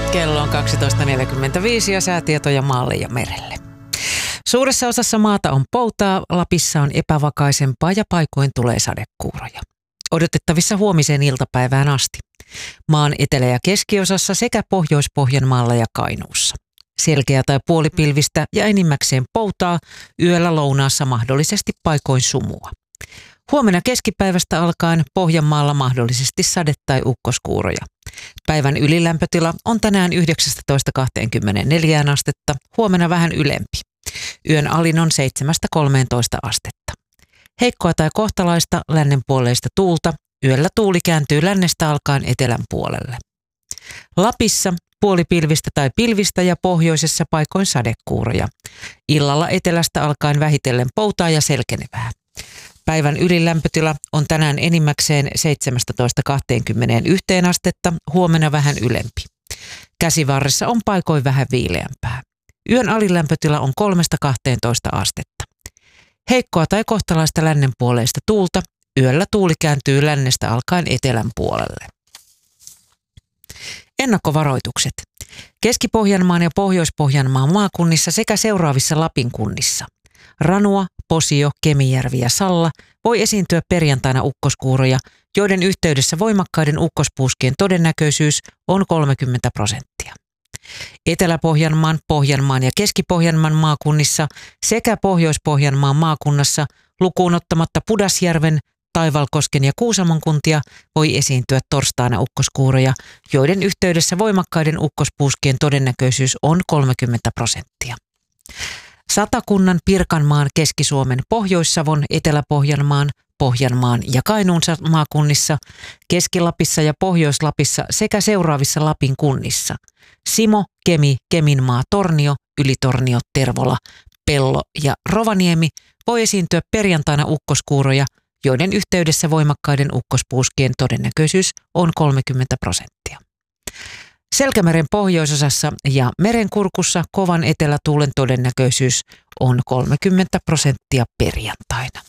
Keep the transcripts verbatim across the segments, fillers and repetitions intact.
Kello on kaksitoista neljäkymmentäviisi ja säätietoja maalle ja merelle. Suuressa osassa maata on poutaa, Lapissa on epävakaisempaa ja paikoin tulee sadekuuroja. Odotettavissa huomiseen iltapäivään asti. Maan etelä- ja keskiosassa sekä Pohjois-Pohjanmaalla ja Kainuussa. Selkeä tai puolipilvistä ja enimmäkseen poutaa, yöllä lounaassa mahdollisesti paikoin sumua. Huomenna keskipäivästä alkaen Pohjanmaalla mahdollisesti sade- tai ukkoskuuroja. Päivän ylilämpötila on tänään yhdeksäntoista kaksikymmentäneljä astetta, huomenna vähän ylempi. Yön alin on seitsemästä kolmeentoista astetta. Heikkoa tai kohtalaista lännenpuoleista tuulta, yöllä tuuli kääntyy lännestä alkaen etelän puolelle. Lapissa puolipilvistä tai pilvistä ja pohjoisessa paikoin sadekuuroja. Illalla etelästä alkaen vähitellen poutaa ja selkenevää. Päivän ylilämpötila on tänään enimmäkseen seitsemästätoista kaksikymmentäyksi astetta, huomenna vähän ylempi. Käsivarressa on paikoin vähän viileämpää. Yön alilämpötila on kolmesta kahteentoista astetta. Heikkoa tai kohtalaista lännenpuoleista tuulta, yöllä tuuli kääntyy lännestä alkaen etelän puolelle. Ennakkovaroitukset. Keski-Pohjanmaan ja Pohjois-Pohjanmaan maakunnissa sekä seuraavissa Lapin kunnissa. Ranua, Posio, Kemijärvi ja Salla voi esiintyä perjantaina ukkoskuuroja, joiden yhteydessä voimakkaiden ukkospuuskien todennäköisyys on kolmekymmentä prosenttia. Etelä-Pohjanmaan, Pohjanmaan ja Keski-Pohjanmaan maakunnissa sekä Pohjois-Pohjanmaan maakunnassa lukuun ottamatta Pudasjärven, Taivalkosken ja Kuusamon kuntia voi esiintyä torstaina ukkoskuuroja, joiden yhteydessä voimakkaiden ukkospuuskien todennäköisyys on kolmekymmentä prosenttia. Satakunnan, Pirkanmaan, Keski-Suomen, Pohjois-Savon, Etelä-Pohjanmaan, Pohjanmaan ja Kainuun maakunnissa, Keski-Lapissa ja Pohjois-Lapissa sekä seuraavissa Lapin kunnissa. Simo, Kemi, Keminmaa, Tornio, Ylitornio, Tervola, Pello ja Rovaniemi voi esiintyä perjantaina ukkoskuuroja, joiden yhteydessä voimakkaiden ukkospuuskien todennäköisyys on kolmekymmentä prosenttia. Selkämeren pohjoisosassa ja merenkurkussa kovan etelätuulen todennäköisyys on kolmekymmentä prosenttia perjantaina.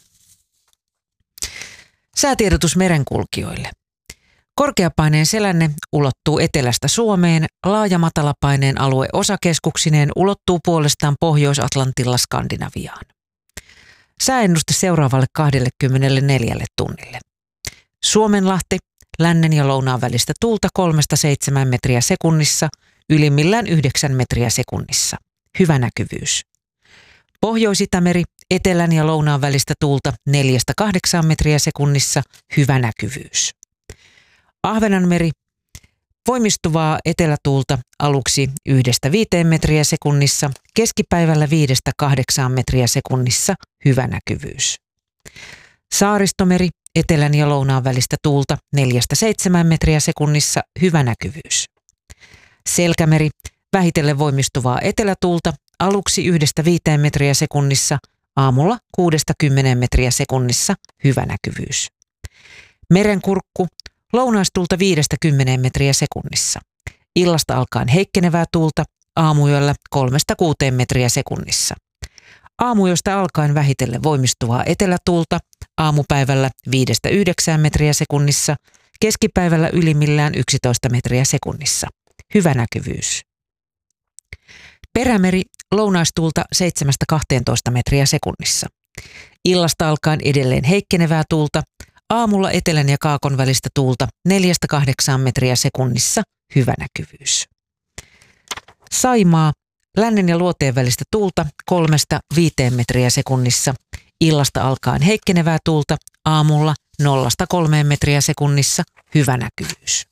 Säätiedotus merenkulkijoille. Korkeapaineen selänne ulottuu etelästä Suomeen, laaja matalapaineen alue osakeskuksineen ulottuu puolestaan Pohjois-Atlantilla Skandinaviaan. Sääennuste seuraavalle kaksikymmentäneljä tunnille. Suomenlahti, lännen ja lounaan välistä tuulta kolmesta seitsemään metriä sekunnissa, ylimmillään yhdeksän metriä sekunnissa. Hyvä näkyvyys. Pohjois-Itämeri, etelän ja lounaan välistä tuulta neljästä kahdeksaan metriä sekunnissa. Hyvä näkyvyys. Ahvenanmeri, voimistuvaa etelätuulta aluksi yhdestä viiteen metriä sekunnissa, keskipäivällä viidestä kahdeksaan metriä sekunnissa. Hyvä näkyvyys. Saaristomeri, etelän ja lounaan välistä tuulta neljästä seitsemään metriä sekunnissa. Hyvä näkyvyys. Selkämeri, vähitellen voimistuvaa etelätuulta aluksi yhdestä viiteen metriä sekunnissa, aamulla kuudesta kymmeneen metriä sekunnissa. Hyvä näkyvyys. Merenkurkku, lounaistuulta viidestä kymmeneen metriä sekunnissa. Illasta alkaen heikkenevää tuulta, aamuyöllä kolmesta kuuteen metriä sekunnissa. Aamuyöstä alkaen vähitellen voimistuvaa etelätuulta, aamupäivällä viidestä yhdeksään metriä sekunnissa, keskipäivällä ylimmillään yksitoista metriä sekunnissa. Hyvä näkyvyys. Perämeri, lounaistuulta seitsemästä kahteentoista metriä sekunnissa. Illasta alkaen edelleen heikkenevää tuulta, aamulla etelän ja kaakon välistä tuulta neljästä kahdeksaan metriä sekunnissa. Hyvä näkyvyys. Saimaa, lännen ja luoteen välistä tuulta kolmesta viiteen metriä sekunnissa. Illasta alkaen heikkenevää tuulta, aamulla nollasta kolmeen metriä sekunnissa. Hyvä näkyvyys.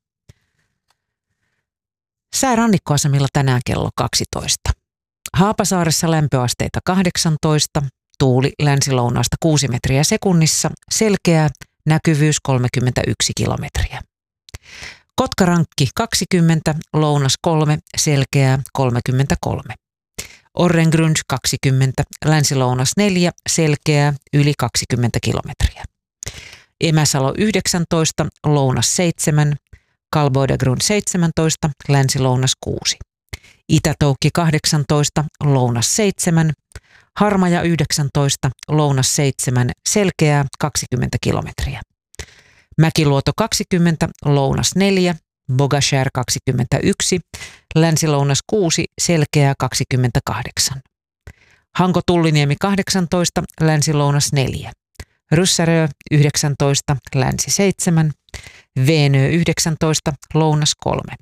Sää rannikkoasemilla tänään kello kaksitoista. Haapasaaressa lämpöasteita kahdeksantoista, tuuli länsilounaasta kuusi metriä sekunnissa, selkeää, näkyvyys kolmekymmentäyksi kilometriä. Kotkarankki kaksikymmentä, lounas kolme, selkeää kolmekymmentäkolme. Orrengrund kaksikymmentä, länsilounas neljä, selkeää yli kaksikymmentä kilometriä. Emäsalo yhdeksäntoista, lounas seitsemän, Kalboidagrund seitsemäntoista, länsilounas kuusi. Itätoukki kahdeksantoista, lounas seitsemän, Harmaja yhdeksäntoista, lounas seitsemän, selkeää kaksikymmentä kilometriä. Mäkiluoto kaksikymmentä, lounas neljä, Bogashär kaksikymmentäyksi, Länsi-Lounas kuusi, Selkeää kaksikymmentäkahdeksan. Hanko-Tulliniemi kahdeksantoista, Länsi-Lounas neljä. Ryssärö yhdeksäntoista, Länsi seitsemän. Veenö yhdeksäntoista, Lounas kolme.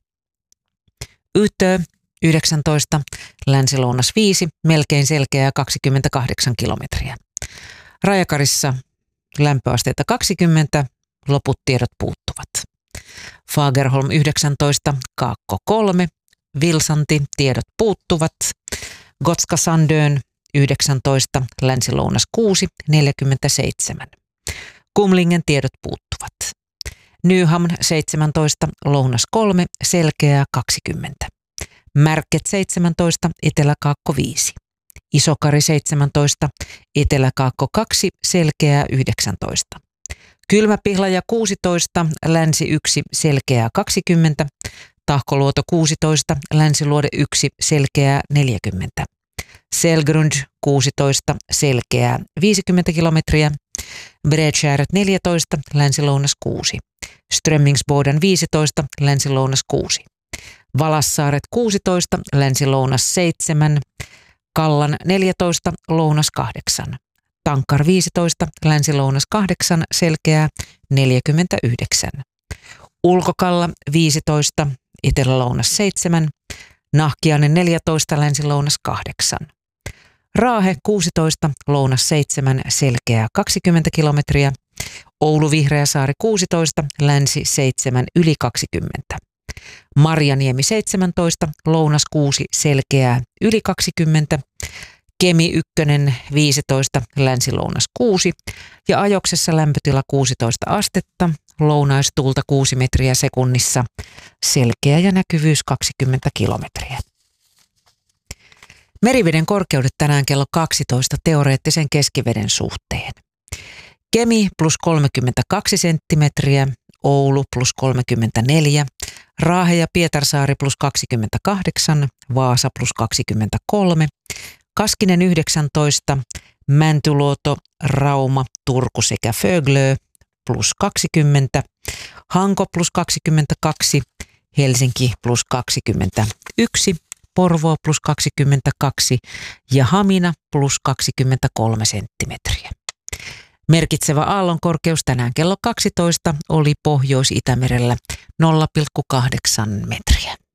Ytö yhdeksäntoista, Länsi-Lounas viisi, melkein Selkeää kaksikymmentäkahdeksan kilometriä. Rajakarissa lämpöasteita kaksikymmentä, loput tiedot puuttuvat. Fagerholm yhdeksäntoista, Kaakko kolme, Vilsanti, tiedot puuttuvat. Gotska Sandön yhdeksäntoista, Länsi-Lounas kuusi, neljäkymmentäseitsemän. Kumlingen tiedot puuttuvat. Nyhamn seitsemäntoista, Lounas kolme, Selkeää kaksikymmentä. Märket seitsemäntoista, Etelä-Kaakko viisi. Isokari seitsemäntoista, Etelä-Kaakko kaksi, Selkeää yhdeksäntoista. Kylmäpihlaja kuusitoista, Länsi yksi, Selkeää kaksikymmentä. Tahkoluoto kuusitoista, Länsiluode yksi, Selkeää neljäkymmentä. Selgrund kuusitoista, Selkeää viisikymmentä kilometriä. Bredskärret neljätoista, Länsi-Lounas kuusi. Strömmingsboden viisitoista, Länsi-Lounas kuusi. Valassaaret kuusitoista, Länsi-Lounas seitsemän. Kallan neljätoista, Lounas kahdeksan. Tankar viisitoista, Länsi-Lounas kahdeksan, Selkeää neljäkymmentäyhdeksän. Ulkokalla viisitoista, Etelä-Lounas seitsemän. Nahkiainen neljätoista, Länsi-Lounas kahdeksan. Raahe kuusitoista, Lounas seitsemän, Selkeää kaksikymmentä kilometriä. Oulu Vihreäsaari kuusitoista, Länsi seitsemän, yli kaksikymmentä. Marjaniemi seitsemäntoista, Lounas kuusi, Selkeää yli kaksikymmentä. Kemi yksi viisitoista, Länsi-Lounas kuusi ja Ajoksessa lämpötila kuusitoista astetta, lounaistuulta kuusi metriä sekunnissa, selkeä ja näkyvyys kaksikymmentä kilometriä. Meriveden korkeudet tänään kello kaksitoista teoreettisen keskiveden suhteen. Kemi plus kolmekymmentäkaksi senttimetriä, Oulu plus kolmekymmentäneljä, Raahe ja Pietarsaari plus kaksikymmentäkahdeksan, Vaasa plus kaksikymmentäkolme, Kaskinen yhdeksäntoista, Mäntyluoto, Rauma, Turku sekä Föglö plus kaksikymmentä, Hanko plus kaksikymmentäkaksi, Helsinki plus kaksikymmentäyksi, Porvoo plus kaksikymmentäkaksi ja Hamina plus kaksikymmentäkolme senttimetriä. Merkitsevä aallonkorkeus tänään kello kaksitoista oli Pohjois-Itämerellä nolla pilkku kahdeksan metriä.